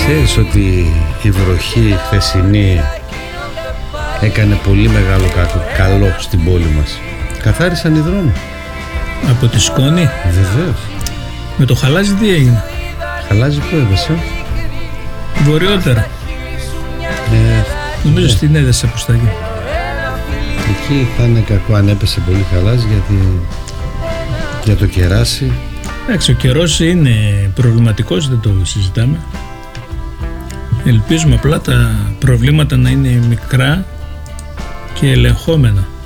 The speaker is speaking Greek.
Ξέρεις ότι η βροχή χθεσινή έκανε πολύ μεγάλο καλό στην πόλη μας. Καθάρισαν οι δρόμοι. Από τη σκόνη. Βεβαίως. Με το Χαλάζι τι έγινε? Χαλάζι που έπεσε? Βορειότερα. Νομίζω στην έδεσα προς τα εκεί. Εκεί θα είναι κακό αν έπεσε πολύ Χαλάζι, γιατί για το κεράσι. Εντάξει, ο καιρός είναι προβληματικός, δεν το συζητάμε. Ελπίζουμε απλά τα προβλήματα να είναι μικρά και ελεγχόμενα.